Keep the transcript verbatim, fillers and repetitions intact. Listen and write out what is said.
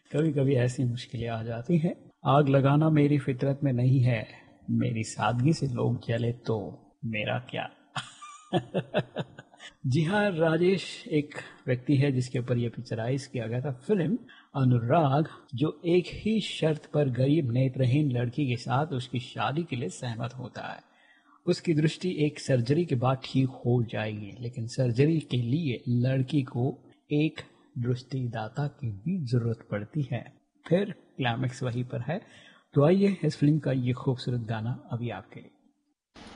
कभी कभी ऐसी मुश्किलें आ जाती हैं। आग लगाना मेरी फितरत में नहीं है, मेरी सादगी से लोग जले तो मेरा क्या। जी हाँ, राजेश एक व्यक्ति है जिसके ऊपर यह पिक्चराइज किया गया था फिल्म अनुराग, जो एक ही शर्त पर गरीब नेत्रहीन लड़की के साथ उसकी शादी के लिए सहमत होता है। उसकी दृष्टि एक सर्जरी के बाद ठीक हो जाएगी, लेकिन सर्जरी के लिए लड़की को एक दृष्टिदाता की भी जरूरत पड़ती है। फिर क्लाइमेक्स वहीं पर है। तो आइए इस फिल्म का ये खूबसूरत गाना अभी आपके लिए।